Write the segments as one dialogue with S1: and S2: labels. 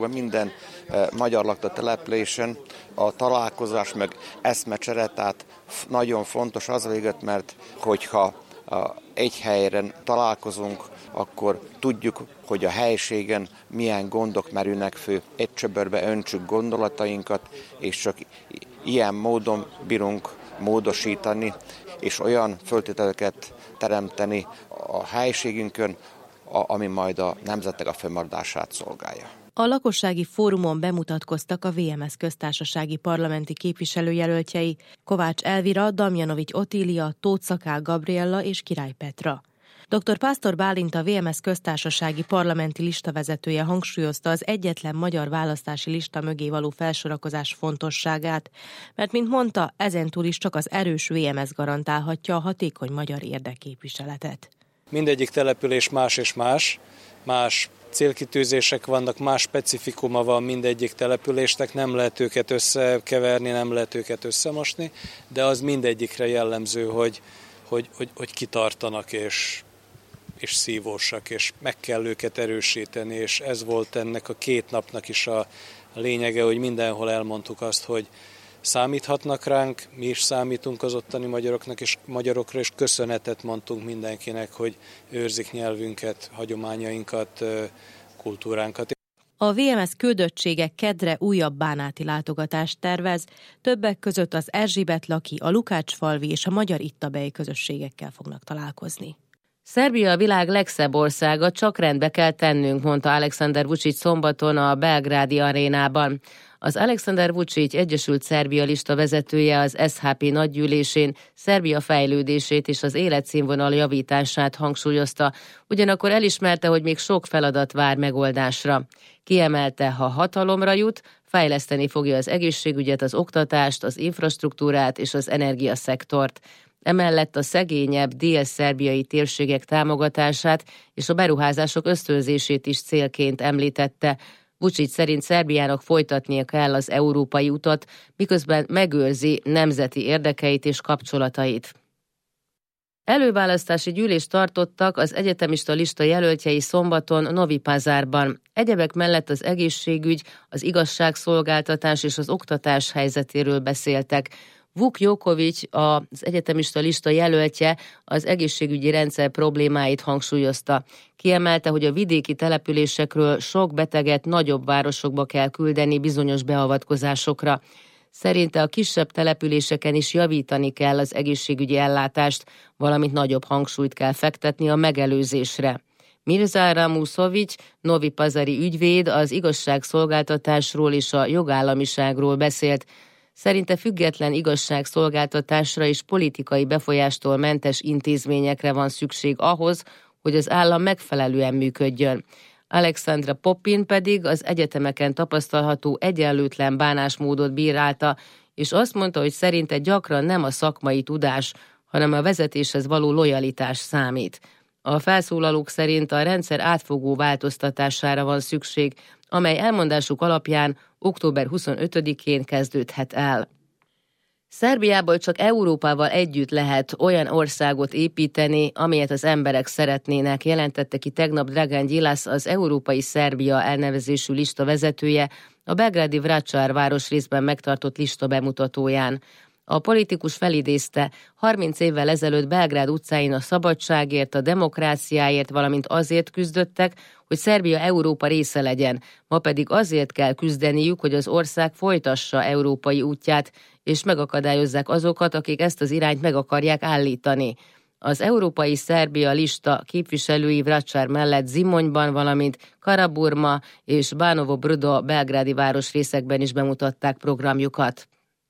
S1: Minden magyar lakta településen a találkozás meg eszmecsere, tehát nagyon fontos az véget, mert hogyha egy helyen találkozunk, akkor tudjuk, hogy a helységen milyen gondok merülnek fő. Egy csöbörbe öntsük gondolatainkat, és csak ilyen módon bírunk módosítani, és olyan föltételeket teremteni a helységünkön, ami majd a nemzetnek a fönnmaradását szolgálja.
S2: A lakossági fórumon bemutatkoztak a VMS köztársasági parlamenti képviselőjelöltjei: Kovács Elvira, Damjanovics Otília, Tóth Szakál Gabriella és Király Petra. Dr. Pásztor Bálint, a VMS köztársasági parlamenti listavezetője hangsúlyozta az egyetlen magyar választási lista mögé való felsorakozás fontosságát, mert, mint mondta, ezentúl is csak az erős VMS garantálhatja a hatékony magyar érdekképviseletet.
S3: Mindegyik település más és más célkitűzések vannak, más specifikuma van mindegyik településnek, nem lehet őket összekeverni, nem lehet őket összemosni, de az mindegyikre jellemző, hogy kitartanak és szívósak, és meg kell őket erősíteni, és ez volt ennek a 2 napnak is a lényege, hogy mindenhol elmondtuk azt, hogy számíthatnak ránk, mi is számítunk az ottani magyarokra, és köszönetet mondtunk mindenkinek, hogy őrzik nyelvünket, hagyományainkat, kultúránkat.
S2: A VMS küldöttsége kedre újabb bánáti látogatást tervez, többek között az Erzsébet-laki, a Lukács-falvi és a magyar ittabei közösségekkel fognak találkozni. Szerbia a világ legszebb országa, csak rendbe kell tennünk, mondta Aleksandar Vučić szombaton a belgrádi arénában. Az Aleksandar Vučić Egyesült Szerbia lista vezetője az SHP nagygyűlésén Szerbia fejlődését és az életszínvonal javítását hangsúlyozta, ugyanakkor elismerte, hogy még sok feladat vár megoldásra. Kiemelte, ha hatalomra jut, fejleszteni fogja az egészségügyet, az oktatást, az infrastruktúrát és az energiaszektort. Emellett a szegényebb dél-szerbiai térségek támogatását és a beruházások ösztönzését is célként említette. Vučić szerint Szerbiának folytatnia kell az európai utat, miközben megőrzi nemzeti érdekeit és kapcsolatait. Előválasztási gyűlést tartottak az egyetemista lista jelöltjei szombaton Novi Pazarban. Egyebek mellett az egészségügy, az igazságszolgáltatás és az oktatás helyzetéről beszéltek. Vuk Jokovics, az egyetemista lista jelöltje, az egészségügyi rendszer problémáit hangsúlyozta. Kiemelte, hogy a vidéki településekről sok beteget nagyobb városokba kell küldeni bizonyos beavatkozásokra. Szerinte a kisebb településeken is javítani kell az egészségügyi ellátást, valamint nagyobb hangsúlyt kell fektetni a megelőzésre. Mirza Ramusovics, Novi Pazari ügyvéd, az igazságszolgáltatásról és a jogállamiságról beszélt. Szerinte független igazságszolgáltatásra és politikai befolyástól mentes intézményekre van szükség ahhoz, hogy az állam megfelelően működjön. Alexandra Popin pedig az egyetemeken tapasztalható egyenlőtlen bánásmódot bírálta, és azt mondta, hogy szerinte gyakran nem a szakmai tudás, hanem a vezetéshez való lojalitás számít. A felszólalók szerint a rendszer átfogó változtatására van szükség, amely elmondásuk alapján október 25-én kezdődhet el. Szerbiából csak Európával együtt lehet olyan országot építeni, amelyet az emberek szeretnének, jelentette ki tegnap Dragan Đilas, az Európai Szerbia elnevezésű lista vezetője, a belgrádi Vračar városrészben megtartott lista bemutatóján. A politikus felidézte, 30 évvel ezelőtt Belgrád utcáin a szabadságért, a demokráciáért, valamint azért küzdöttek, hogy Szerbia Európa része legyen. Ma pedig azért kell küzdeniük, hogy az ország folytassa európai útját, és megakadályozzák azokat, akik ezt az irányt meg akarják állítani. Az Európai Szerbia lista képviselői Vračar mellett Zimonyban, valamint Karaburma és Banovo Brdo belgrádi városrészekben is bemutatták programjukat.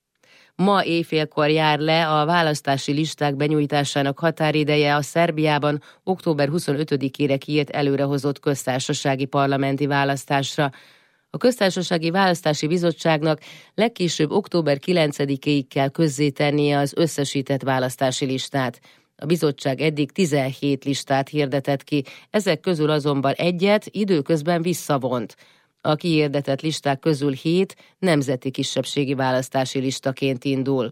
S2: Ma éjfélkor jár le a választási listák benyújtásának határideje a Szerbiában október 25-ére kiírt előrehozott köztársasági parlamenti választásra. A Köztársasági Választási Bizottságnak legkésőbb október 9-éig kell közzétennie az összesített választási listát. A bizottság eddig 17 listát hirdetett ki, ezek közül azonban egyet időközben visszavont. A kihirdetett listák közül 7 nemzeti kisebbségi választási listaként indul.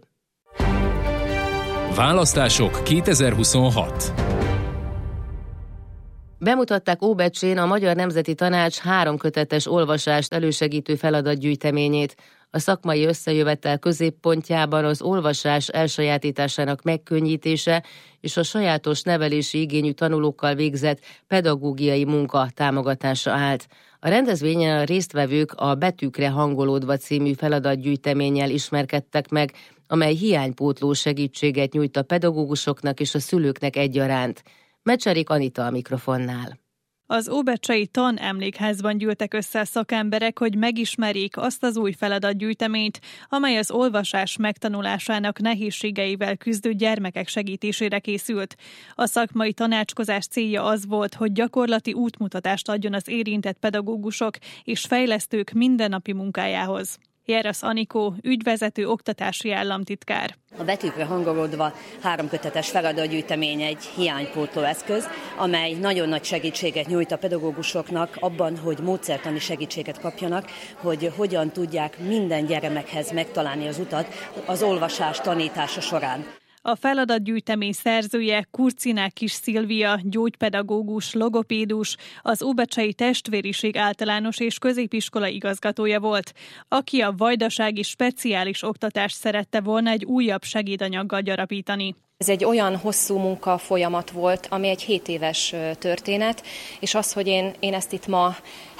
S4: Választások 2026.
S2: Bemutatták Óbecsén a Magyar Nemzeti Tanács 3 kötetes olvasást elősegítő feladatgyűjteményét. A szakmai összejövetel középpontjában az olvasás elsajátításának megkönnyítése és a sajátos nevelési igényű tanulókkal végzett pedagógiai munka támogatása állt. A rendezvényen a résztvevők a Betűkre hangolódva című feladatgyűjteménnyel ismerkedtek meg, amely hiánypótló segítséget nyújt a pedagógusoknak és a szülőknek egyaránt. Mecserik Anita a mikrofonnál.
S4: Az óbecsei tanemlékházban gyűltek össze szakemberek, hogy megismerjék azt az új feladatgyűjteményt, amely az olvasás megtanulásának nehézségeivel küzdő gyermekek segítésére készült. A szakmai tanácskozás célja az volt, hogy gyakorlati útmutatást adjon az érintett pedagógusok és fejlesztők mindennapi munkájához. Jerasz Anikó, ügyvezető oktatási államtitkár.
S5: A Betűkre hangolódva 3 kötetes feladatgyűjtemény egy hiánypótló eszköz, amely nagyon nagy segítséget nyújt a pedagógusoknak abban, hogy módszertani segítséget kapjanak, hogy hogyan tudják minden gyermekhez megtalálni az utat az olvasás tanítása során.
S4: A feladatgyűjtemény szerzője Kurcinák Kis Szilvia, gyógypedagógus, logopédus, az Óbecsei Testvériség Általános és Középiskola igazgatója volt, aki a vajdasági speciális oktatást szerette volna egy újabb segédanyaggal gyarapítani.
S6: Ez egy olyan hosszú munka folyamat volt, ami egy 7 éves történet, és az, hogy én ezt itt ma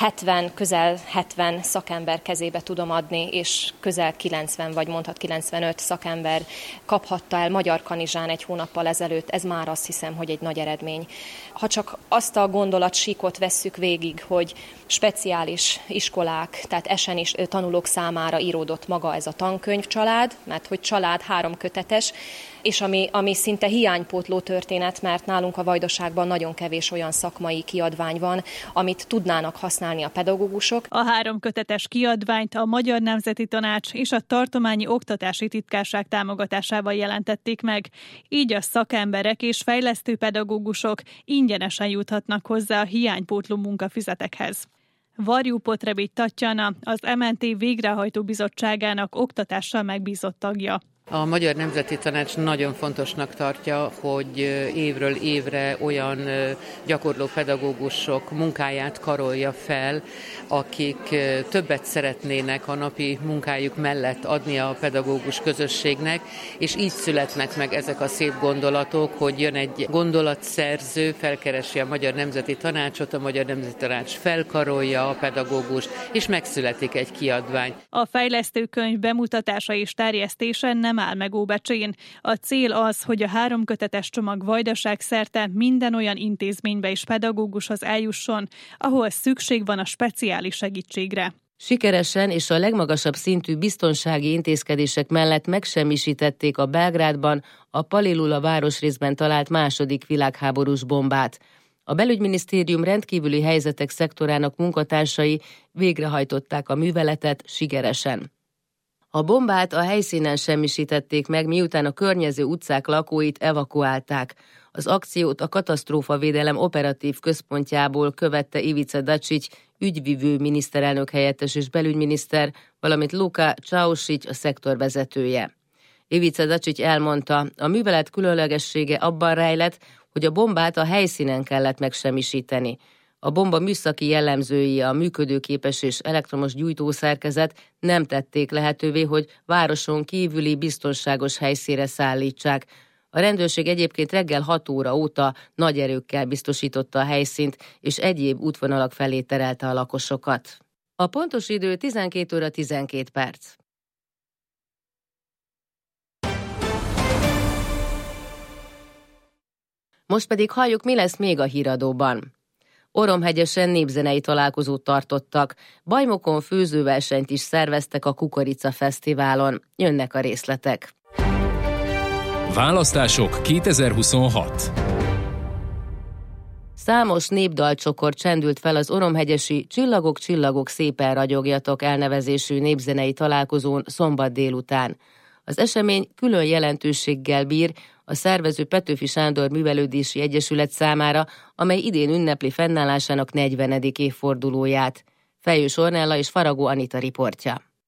S6: közel 70 szakember kezébe tudom adni, és közel 90 vagy mondhat 95 szakember kaphatta el Magyar Kanizsán egy hónappal ezelőtt, ez már azt hiszem, hogy egy nagy eredmény. Ha csak azt a gondolatsíkot vesszük végig, hogy speciális iskolák, tehát esen is tanulók számára íródott maga ez a tankönyvcsalád, mert hogy család 3 kötetes, és ami szinte hiánypótló történet, mert nálunk a Vajdaságban nagyon kevés olyan szakmai kiadvány van, amit tudnának használni a pedagógusok.
S4: A 3 kötetes kiadványt a Magyar Nemzeti Tanács és a Tartományi Oktatási Titkárság támogatásával jelentették meg. Így a szakemberek és fejlesztő pedagógusok ingyenesen juthatnak hozzá a hiánypótló munkafüzetekhez. Varjú Potrevics Tatjana, az MNT végrehajtó bizottságának oktatással megbízott tagja.
S7: A Magyar Nemzeti Tanács nagyon fontosnak tartja, hogy évről évre olyan gyakorló pedagógusok munkáját karolja fel, akik többet szeretnének a napi munkájuk mellett adni a pedagógus közösségnek, és így születnek meg ezek a szép gondolatok, hogy jön egy gondolatszerző, felkeresi a Magyar Nemzeti Tanácsot, a Magyar Nemzeti Tanács felkarolja a pedagógust, és megszületik egy kiadvány.
S4: A fejlesztőkönyv bemutatása és terjesztése nem áll meg Óbecsén. A cél az, hogy a 3 kötetes csomag Vajdaság szerte minden olyan intézménybe és pedagógushoz eljusson, ahol szükség van a speciális segítségre.
S2: Sikeresen és a legmagasabb szintű biztonsági intézkedések mellett megsemmisítették a Belgrádban, a Palilula városrészben talált második világháborús bombát. A belügyminisztérium rendkívüli helyzetek szektorának munkatársai végrehajtották a műveletet sikeresen. A bombát a helyszínen semmisítették meg, miután a környező utcák lakóit evakuálták. Az akciót a katasztrófavédelem operatív központjából követte Ivica Dačić, ügyvivő miniszterelnök helyettes és belügyminiszter, valamint Luka Čaušić, a szektor vezetője. Ivica Dačić elmondta, a művelet különlegessége abban rejlett, hogy a bombát a helyszínen kellett megsemmisíteni. A bomba műszaki jellemzői, a működőképes és elektromos gyújtószerkezet nem tették lehetővé, hogy városon kívüli biztonságos helyszínre szállítsák. A rendőrség egyébként reggel 6 óra óta nagy erőkkel biztosította a helyszínt, és egyéb útvonalak felé terelte a lakosokat. A pontos idő 12 óra 12 perc. Most pedig halljuk, mi lesz még a híradóban. Oromhegyesen népzenei találkozót tartottak, Bajmokon főzőversenyt is szerveztek a Kukorica Fesztiválon. Jönnek a részletek.
S8: Választások 2026.
S2: Számos népdalcsokor csendült fel az oromhegyesi Csillagok, csillagok, szépen ragyogjatok elnevezésű népzenei találkozón szombat délután. Az esemény külön jelentőséggel bír a szervező Petőfi Sándor Művelődési Egyesület számára, amely idén ünnepli fennállásának 40. évfordulóját. Fejős Ornella és Faragó Anita riportja.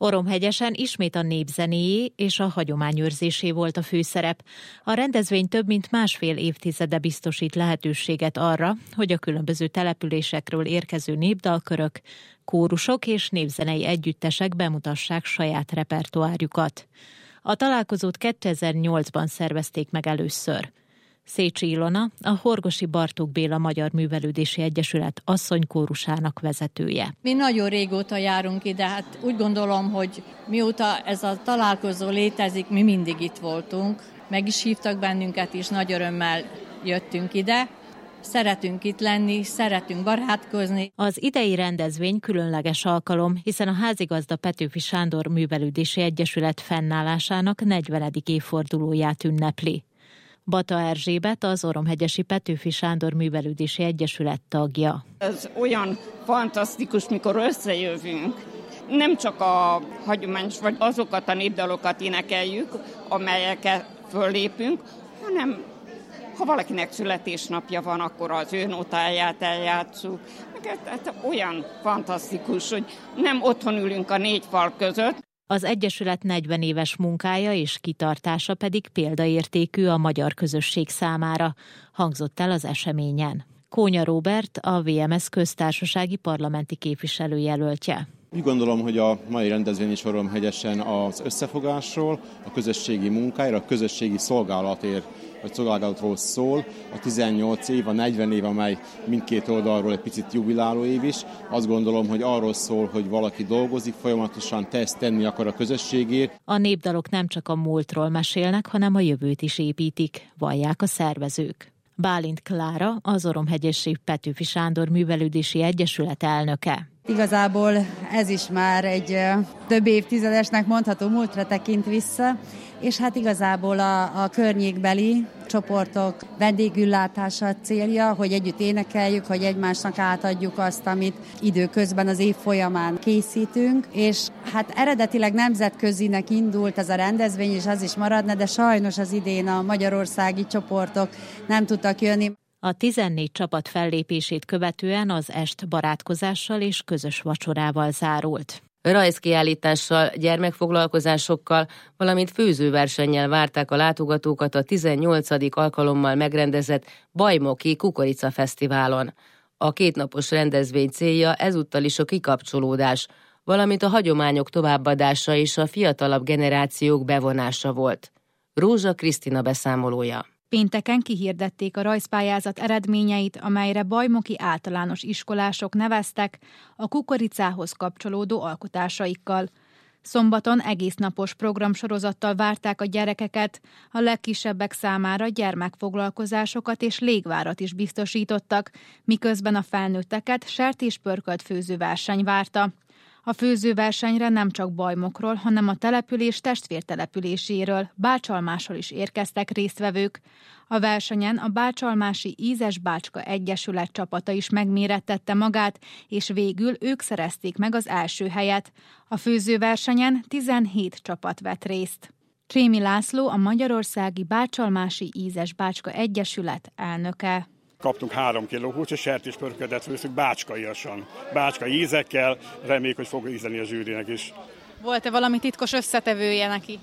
S9: Oromhegyesen ismét a népzenéjé és a hagyományőrzésé volt a főszerep. A rendezvény több mint másfél évtizede biztosít lehetőséget arra, hogy a különböző településekről érkező népdalkörök, kórusok és népzenei együttesek bemutassák saját repertoárjukat. A találkozót 2008-ban szervezték meg először. Szécsi Ilona, a Horgosi Bartók Béla Magyar Művelődési Egyesület asszonykórusának vezetője.
S10: Mi nagyon régóta járunk ide, hát úgy gondolom, hogy mióta ez a találkozó létezik, mi mindig itt voltunk. Meg is hívtak bennünket, és nagy örömmel jöttünk ide. Szeretünk itt lenni, szeretünk barátkozni.
S9: Az idei rendezvény különleges alkalom, hiszen a házigazda Petőfi Sándor Művelődési Egyesület fennállásának 40. évfordulóját ünnepli. Bata Erzsébet, az Oromhegyesi Petőfi Sándor Művelődési Egyesület tagja.
S11: Ez olyan fantasztikus, mikor összejövünk. Nem csak a hagyományos, vagy azokat a népdalokat énekeljük, amelyeket föllépünk, hanem ha valakinek születésnapja van, akkor az ő nótáját eljátsszuk. Tehát olyan fantasztikus, hogy nem otthon ülünk a négy fal között.
S9: Az Egyesület 40 éves munkája és kitartása pedig példaértékű a magyar közösség számára, hangzott el az eseményen. Kónya Róbert, a VMS köztársasági parlamenti képviselőjelöltje.
S12: Úgy gondolom, hogy a mai rendezvény is Oromhegyesen az összefogásról, a közösségi munkáért, a közösségi szolgálatért, vagy szolgálatról szól. A 18 év, a 40 év, amely mindkét oldalról egy picit jubiláló év is. Azt gondolom, hogy arról szól, hogy valaki dolgozik, folyamatosan tenni akar a közösségért.
S9: A népdalok nem csak a múltról mesélnek, hanem a jövőt is építik, vallják a szervezők. Bálint Klára, az Oromhegyesi Petőfi Sándor Művelődési Egyesület elnöke.
S13: Igazából ez is már egy több évtizedesnek mondható múltra tekint vissza, és hát igazából a környékbeli csoportok vendégüllátása célja, hogy együtt énekeljük, hogy egymásnak átadjuk azt, amit időközben az év folyamán készítünk, és hát eredetileg nemzetközinek indult ez a rendezvény, és az is maradna, de sajnos az idén a magyarországi csoportok nem tudtak jönni.
S9: A 14 csapat fellépését követően az est barátkozással és közös vacsorával zárult.
S2: Rajzkiállítással, gyermekfoglalkozásokkal, valamint főzőversennyel várták a látogatókat a 18. alkalommal megrendezett Bajmoki Kukorica Fesztiválon. A kétnapos rendezvény célja ezúttal is a kikapcsolódás, valamint a hagyományok továbbadása és a fiatalabb generációk bevonása volt. Rózsa Krisztina beszámolója.
S14: Pénteken kihirdették a rajzpályázat eredményeit, amelyre bajmoki általános iskolások neveztek a kukoricához kapcsolódó alkotásaikkal. Szombaton egésznapos programsorozattal várták a gyerekeket, a legkisebbek számára gyermekfoglalkozásokat és légvárat is biztosítottak, miközben a felnőtteket sertéspörkölt főzőverseny várta. A főzőversenyre nem csak Bajmokról, hanem a település testvértelepüléséről, Bácsalmásról is érkeztek résztvevők. A versenyen a Bácsalmási Ízes Bácska Egyesület csapata is megmérettette magát, és végül ők szerezték meg az első helyet. A főzőversenyen 17 csapat vett részt. Trémi László, a Magyarországi Bácsalmási Ízes Bácska Egyesület elnöke.
S15: Kaptunk 3 kiló hús és sertéspörköldet főztük bácskaiasan, bácskai ízekkel, reméljük, hogy fog ízleni a zsűrinek is.
S14: Volt-e valami titkos összetevője neki?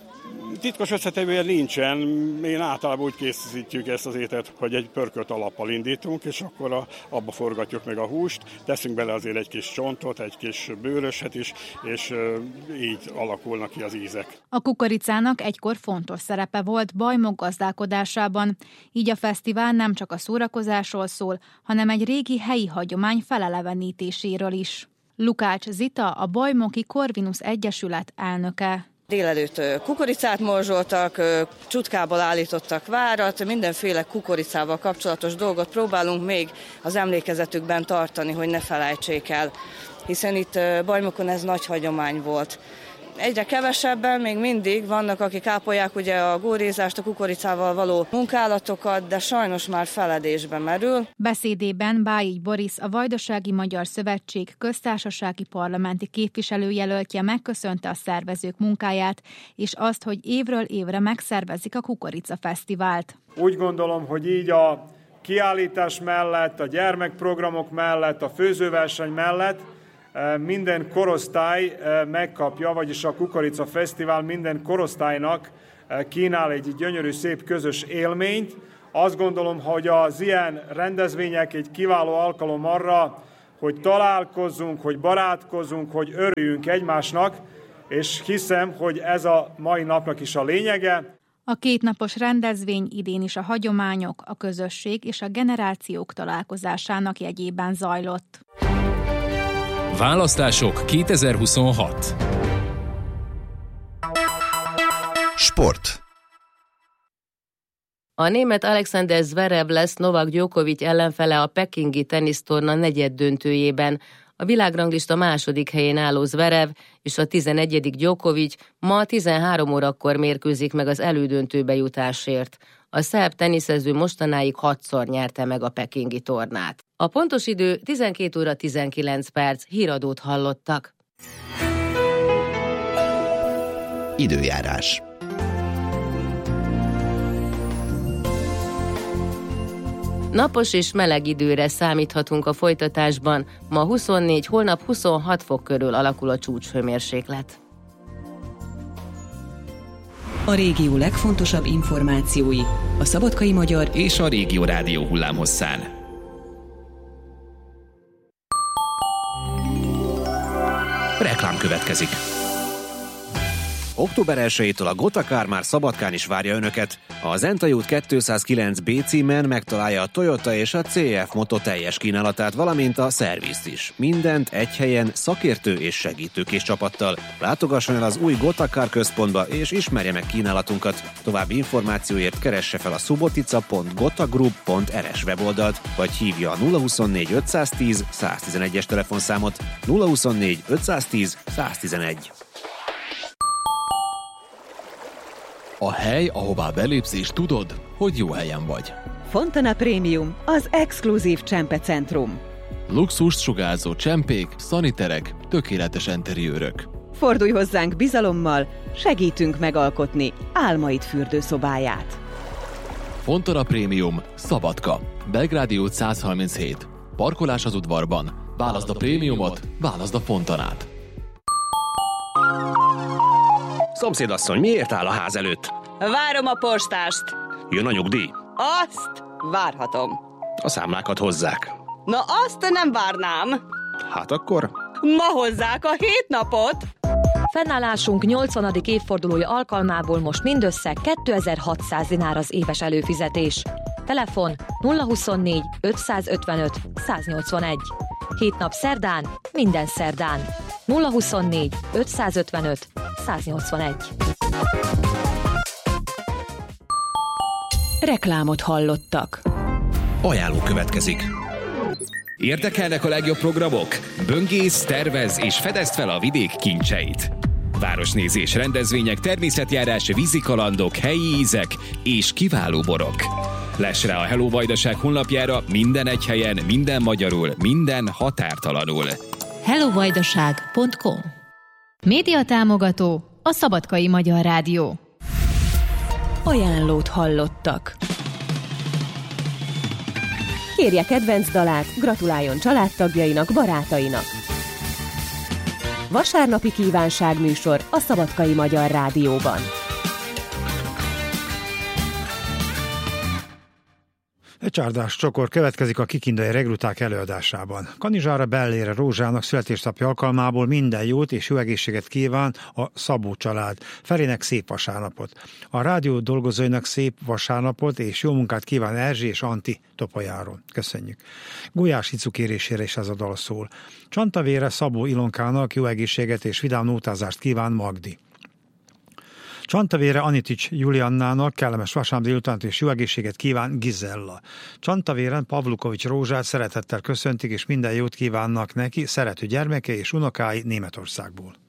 S15: Titkos összetevője nincsen, én általában úgy készítjük ezt az ételt, hogy egy pörkölt alappal indítunk, és akkor abba forgatjuk meg a húst, teszünk bele azért egy kis csontot, egy kis bőröset is, és így alakulnak ki az ízek.
S14: A kukoricának egykor fontos szerepe volt Bajmok gazdálkodásában, így a fesztivál nem csak a szórakozásról szól, hanem egy régi helyi hagyomány felelevenítéséről is. Lukács Zita, a Bajmoki Corvinus Egyesület elnöke.
S16: Délelőtt kukoricát morzsoltak, csutkából állítottak várat, mindenféle kukoricával kapcsolatos dolgot próbálunk még az emlékezetükben tartani, hogy ne felejtsék el, hiszen itt Bajmokon ez nagy hagyomány volt. Egyre kevesebben még mindig vannak, akik ápolják ugye a górézást, a kukoricával való munkálatokat, de sajnos már feledésbe merül.
S14: Beszédében Bájigy Boris, a Vajdasági Magyar Szövetség köztársasági parlamenti képviselőjelöltje megköszönte a szervezők munkáját, és azt, hogy évről évre megszervezik a Kukorica Fesztivált.
S17: Úgy gondolom, hogy így a kiállítás mellett, a gyermekprogramok mellett, a főzőverseny mellett minden korosztály megkapja, vagyis a Kukorica Fesztivál minden korosztálynak kínál egy gyönyörű, szép közös élményt. Azt gondolom, hogy az ilyen rendezvények egy kiváló alkalom arra, hogy találkozzunk, hogy barátkozzunk, hogy örüljünk egymásnak, és hiszem, hogy ez a mai napnak is a lényege.
S14: A kétnapos rendezvény idén is a hagyományok, a közösség és a generációk találkozásának jegyében zajlott.
S8: Választások 2026.
S18: Sport.
S2: A német Alexander Zverev lesz Novak Djokovic ellenfele a pekingi tenisztorna negyeddöntőjében. A világranglista második helyén álló Zverev és a 11. Djokovic ma 13 órakor mérkőzik meg az elődöntőbe jutásért. A szerb teniszező mostanáig 6-szor nyerte meg a pekingi tornát. A pontos idő 12 óra 19 perc, híradót hallottak.
S18: Időjárás.
S2: Napos és meleg időre számíthatunk a folytatásban. Ma 24, holnap 26 fok körül alakul a csúcshőmérséklet.
S19: A régió legfontosabb információi a Szabadkai Magyar
S8: és a Régió Rádió hullámhosszán. Reklám következik.
S20: Október 1-től a Gotakár már Szabadkán is várja Önöket. A Zentai út 209B címen megtalálja a Toyota és a CF Moto teljes kínálatát, valamint a szervizt is. Mindent egy helyen szakértő és segítőkés csapattal. Látogasson el az új Gotakár központba és ismerje meg kínálatunkat. További információért keresse fel a subotica.gotagroup.rs weboldalt, vagy hívja a 024 510 111-es telefonszámot. 024 510 111.
S21: A hely, ahová belépsz és tudod, hogy jó helyen vagy.
S22: Fontana Premium, az exkluzív csempecentrum.
S21: Luxust sugárzó csempék, szaniterek, tökéletes interiőrök.
S22: Fordulj hozzánk bizalommal, segítünk megalkotni álmaid fürdőszobáját.
S21: Fontana Premium, Szabadka, Belgrádi út 137. Parkolás az udvarban. Válaszd a prémiumot, válaszd a Fontanát.
S20: Szomszédasszony, miért áll a ház előtt?
S23: Várom a postást.
S20: Jön a nyugdíj?
S23: Azt várhatom.
S20: A számlákat hozzák.
S23: Na azt nem várnám.
S20: Hát akkor?
S23: Ma hozzák a 7 napot.
S24: Fennállásunk 80. évfordulója alkalmából most mindössze 2600 dinár az éves előfizetés. Telefon 024 555 181. 7 nap szerdán, minden szerdán. 024 555 181.
S19: Reklámot hallottak.
S8: Ajánló következik. Érdekelnek a legjobb programok? Böngész, tervez és fedezd fel a vidék kincseit. Városnézés, rendezvények, természetjárás, vízikalandok, helyi ízek és kiváló borok. Less rá a Hello Vajdaság honlapjára minden egy helyen, minden magyarul, minden határtalanul.
S14: hellovajdaság.com. Média támogató a Szabadkai Magyar Rádió.
S19: Ajánlót hallottak. Kérje kedvenc dalát, gratuláljon családtagjainak, barátainak. Vasárnapi kívánságműsor a Szabadkai Magyar Rádióban.
S25: Egy csárdás csokor következik a kikindai regruták előadásában. Kanizsára Bellére Rózsának születésnapja alkalmából minden jót és jó egészséget kíván a Szabó család. Felének szép vasárnapot. A rádió dolgozóinak szép vasárnapot és jó munkát kíván Erzsi és Anti Topolyáról. Köszönjük. Gulyás Icu kérésére is ez a dal szól. Csantavére Szabó Ilonkának jó egészséget és vidám nótázást kíván Magdi. Csantavére Anitics Juliannának kellemes vasárnap délutánt és jó egészséget kíván Gizella. Csantavéren Pavlukovics Rózsát szeretettel köszöntik és minden jót kívánnak neki szerető gyermeke és unokái Németországból.